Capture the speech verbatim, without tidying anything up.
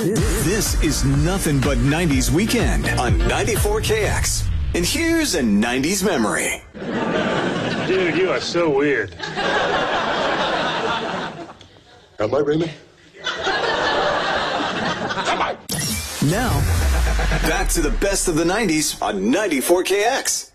This is Nothing But nineties Weekend on ninety-four K X. And here's a nineties memory. Dude, you are so weird. Am I really? Now, back to the best of the nineties on ninety-four K X.